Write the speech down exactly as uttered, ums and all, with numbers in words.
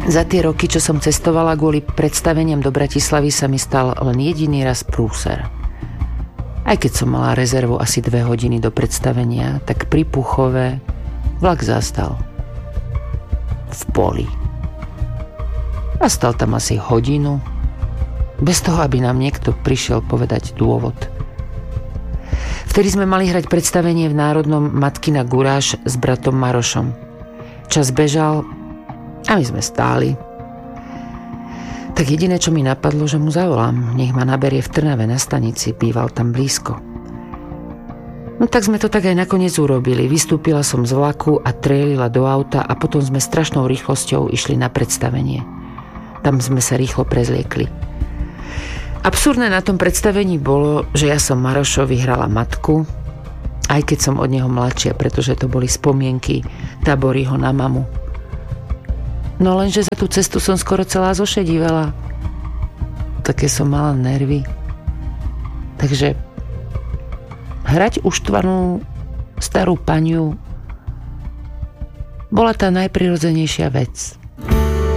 Za tie roky, čo som cestovala kvôli predstaveniam do Bratislavy, sa mi stal len jediný raz prúser. Aj keď som mala rezervu asi dve hodiny do predstavenia, tak pri Puchove vlak zastal. V poli. A stal tam asi hodinu, bez toho, aby nám niekto prišiel povedať dôvod. Vtedy sme mali hrať predstavenie v Národnom Matkina guráž s bratom Marošom. Čas bežal a my sme stáli. Tak jediné, čo mi napadlo, že mu zavolám, nech ma naberie v Trnave na stanici, býval tam blízko. No tak sme to tak aj nakoniec urobili. Vystúpila som z vlaku a trélila do auta a potom sme strašnou rýchlosťou išli na predstavenie. Tam sme sa rýchlo prezliekli. Absurdné na tom predstavení bolo, že ja som Marošovi hrala matku, aj keď som od neho mladšia, pretože to boli spomienky Taboryho na mamu. No lenže za tú cestu som skoro celá zošedivela. Také som mala nervy. Takže hrať uštvanú starú paniu bola tá najprirodzenejšia vec.